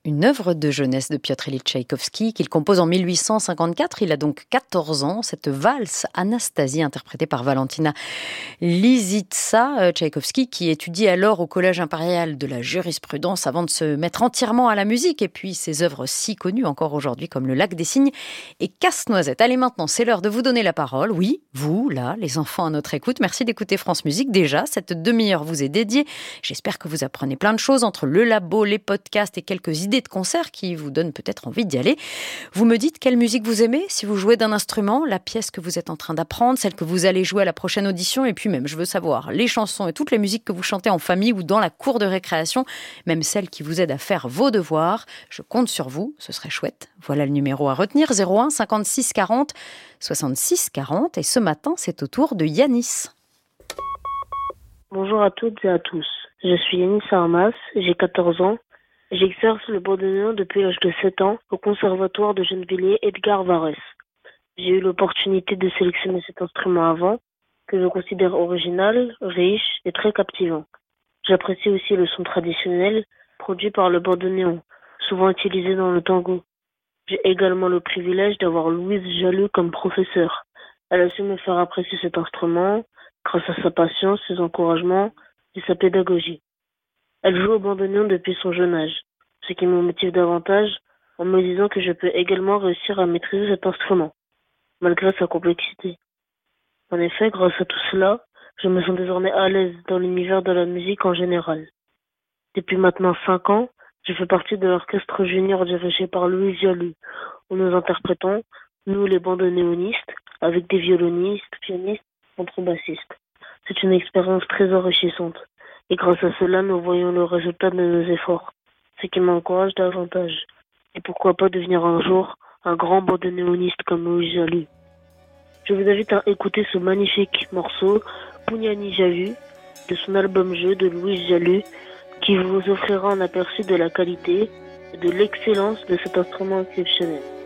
une œuvre de jeunesse de Piotr Ilyich Tchaïkovski qu'il compose en 1854. Il a donc 14 ans. Cette valse Anastasie, interprétée par Valentina Lisitsa. Tchaïkovski qui étudie alors au Collège impérial de la jurisprudence avant de se mettre entièrement à la musique. Et puis ses œuvres si connues encore aujourd'hui comme Le Lac des Cygnes et Casse-Noisette. Allez, maintenant, c'est l'heure de vous donner la parole. Oui, vous, là, les enfants à notre écoute. Merci d'écouter France Musique. Déjà, cette demi-heure vous est dédiée. J'espère que vous apprenez plein de choses entre le labo, les podcasts et quelques idées de concerts qui vous donnent peut-être envie d'y aller. Vous me dites quelle musique vous aimez, si vous jouez d'un instrument, la pièce que vous êtes en train d'apprendre, celle que vous allez jouer à la prochaine audition, et puis même, je veux savoir, les chansons et toutes les musiques que vous chantez en famille ou dans la cour de récréation, même celles qui vous aident à faire vos devoirs. Je compte sur vous, ce serait chouette. Voilà le numéro à retenir, 01 56 40 66 40, et ce matin, c'est au tour de Yanis. Bonjour à toutes et à tous. Je suis Yanis Armas, j'ai 14 ans. J'exerce le bandoneon depuis l'âge de 7 ans au conservatoire de Gennevilliers Edgar Varèse. J'ai eu l'opportunité de sélectionner cet instrument avant, que je considère original, riche et très captivant. J'apprécie aussi le son traditionnel produit par le bandoneon, souvent utilisé dans le tango. J'ai également le privilège d'avoir Louise Jaloux comme professeure. Elle a su me faire apprécier cet instrument grâce à sa patience, ses encouragements et sa pédagogie. Elle joue au bandoneon depuis son jeune âge, ce qui me motive davantage en me disant que je peux également réussir à maîtriser cet instrument, malgré sa complexité. En effet, grâce à tout cela, je me sens désormais à l'aise dans l'univers de la musique en général. Depuis maintenant 5 ans, je fais partie de l'orchestre junior dirigé par Louise Jaloux, où nous interprétons, nous les bandoneonistes, avec des violonistes, pianistes, contrebassistes. C'est une expérience très enrichissante. Et grâce à cela, nous voyons le résultat de nos efforts, ce qui m'encourage davantage. Et pourquoi pas devenir un jour un grand bandoneoniste comme Louis Jaloux. Je vous invite à écouter ce magnifique morceau, Pugnani Javu, de son album Jeu de Louis Jaloux, qui vous offrira un aperçu de la qualité et de l'excellence de cet instrument exceptionnel.